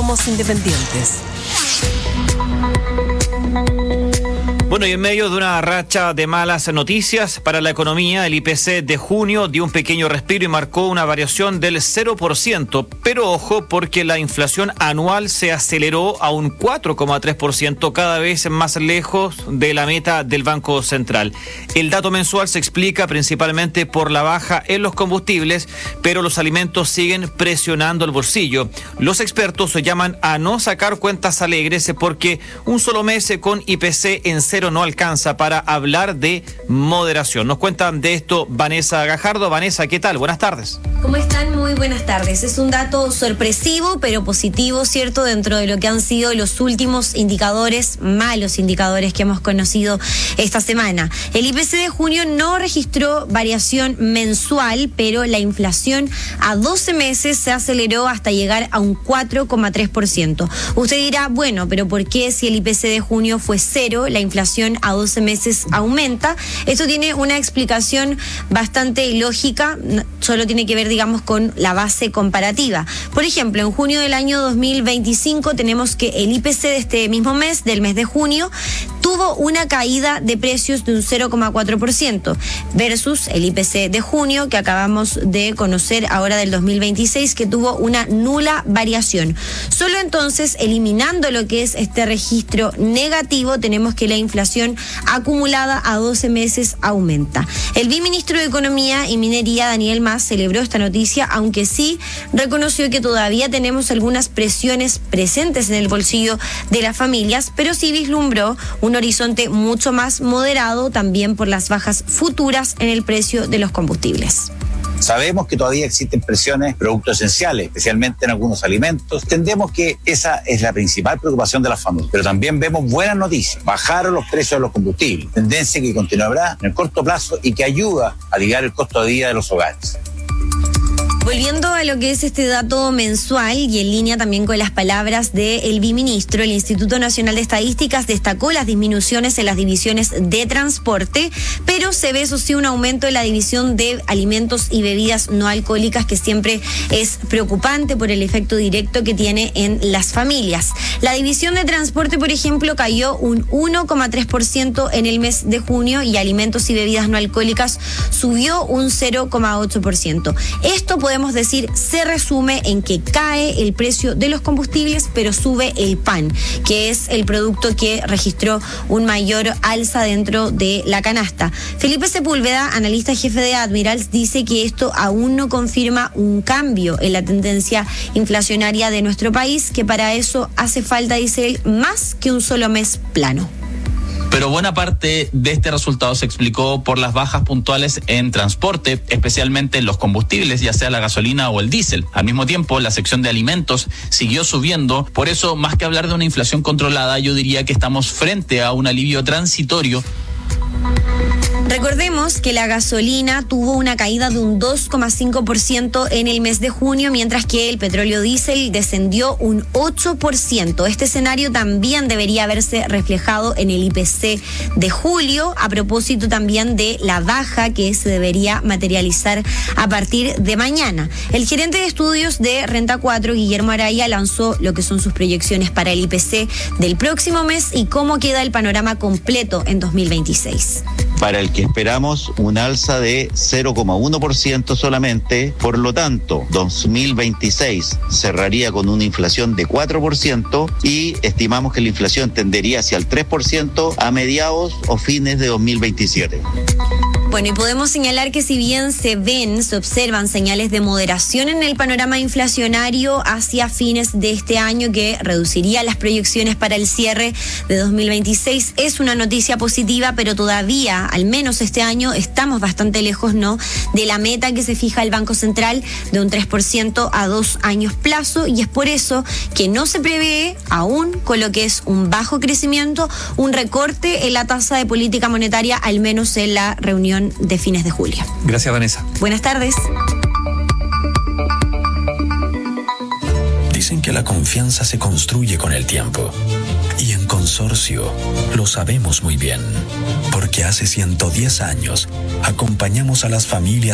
Somos independientes. Bueno, y en medio de una racha de malas noticias para la economía, el IPC de junio dio un pequeño respiro y marcó una variación del 0%, pero ojo, porque la inflación anual se aceleró a un 4,3%, cada vez más lejos de la meta del Banco Central. El dato mensual se explica principalmente por la baja en los combustibles, pero los alimentos siguen presionando el bolsillo. Los expertos se llaman a no sacar cuentas alegres porque un solo mes con IPC en cero no alcanza para hablar de moderación. Nos cuentan de esto Vanessa Gajardo. Vanessa, ¿qué tal? Buenas tardes. ¿Cómo están? Muy buenas tardes. Es un dato sorpresivo, pero positivo, ¿cierto? Dentro de lo que han sido los últimos indicadores, malos indicadores que hemos conocido esta semana. El IPC de junio no registró variación mensual, pero la inflación a 12 meses se aceleró hasta llegar a un 4,3%. Usted dirá, bueno, pero ¿por qué si el IPC de junio fue cero, la inflación a 12 meses aumenta? Esto tiene una explicación bastante lógica, solo tiene que ver, digamos, con la base comparativa. Por ejemplo, en junio del año 2025 tenemos que el IPC de este mismo mes, del mes de junio, tuvo una caída de precios de un 0,4% versus el IPC de junio que acabamos de conocer ahora del 2026, que tuvo una nula variación. Solo entonces, eliminando lo que es este registro negativo, tenemos que la inflación acumulada a 12 meses aumenta. El viceministro de Economía y Minería, Daniel Mas, celebró esta noticia, aunque sí reconoció que todavía tenemos algunas presiones presentes en el bolsillo de las familias, pero sí vislumbró un horizonte mucho más moderado también por las bajas futuras en el precio de los combustibles. Sabemos que todavía existen presiones en productos esenciales, especialmente en algunos alimentos. Entendemos que esa es la principal preocupación de las familias, pero también vemos buenas noticias. Bajaron los precios de los combustibles, tendencia que continuará en el corto plazo y que ayuda a aliviar el costo de vida de los hogares. Volviendo a lo que es este dato mensual y en línea también con las palabras del viceministro, el Instituto Nacional de Estadísticas destacó las disminuciones en las divisiones de transporte, pero se ve, eso sí, un aumento en la división de alimentos y bebidas no alcohólicas, que siempre es preocupante por el efecto directo que tiene en las familias. La división de transporte, por ejemplo, cayó un 1,3% en el mes de junio y alimentos y bebidas no alcohólicas subió un 0,8%. Esto podemos decir se resume en que cae el precio de los combustibles, pero sube el pan, que es el producto que registró un mayor alza dentro de la canasta. Felipe Sepúlveda, analista jefe de Admirals, dice que esto aún no confirma un cambio en la tendencia inflacionaria de nuestro país, que para eso hace falta, dice él, más que un solo mes plano. Pero buena parte de este resultado se explicó por las bajas puntuales en transporte, especialmente en los combustibles, ya sea la gasolina o el diésel. Al mismo tiempo, la sección de alimentos siguió subiendo. Por eso, más que hablar de una inflación controlada, yo diría que estamos frente a un alivio transitorio. Recordemos que la gasolina tuvo una caída de un 2,5% en el mes de junio, mientras que el petróleo diésel descendió un 8%. Este escenario también debería verse reflejado en el IPC de julio, a propósito también de la baja que se debería materializar a partir de mañana. El gerente de estudios de Renta 4, Guillermo Araya, lanzó lo que son sus proyecciones para el IPC del próximo mes y cómo queda el panorama completo en 2026. Para el que esperamos un alza de 0,1% solamente, por lo tanto, 2026 cerraría con una inflación de 4% y estimamos que la inflación tendería hacia el 3% a mediados o fines de 2027. Bueno, y podemos señalar que si bien se observan señales de moderación en el panorama inflacionario hacia fines de este año, que reduciría las proyecciones para el cierre de 2026, es una noticia positiva, pero todavía, al menos este año, estamos bastante lejos, ¿no?, de la meta que se fija el Banco Central de un 3% a 2 años plazo, y es por eso que no se prevé, aún con lo que es un bajo crecimiento, un recorte en la tasa de política monetaria, al menos en la reunión de fines de julio. Gracias, Vanessa. Buenas tardes. Dicen que la confianza se construye con el tiempo. Y en Consorcio lo sabemos muy bien, porque hace 110 años acompañamos a las familias